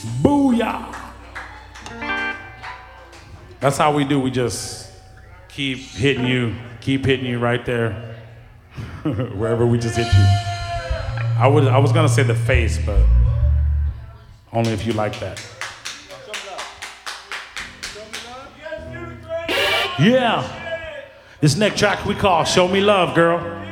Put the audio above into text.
Booyah! That's how we do. We just keep hitting you right there, wherever we just hit you. I was gonna say the face, but only if you like that. Yeah. This next track we call "Show Me Love, Girl."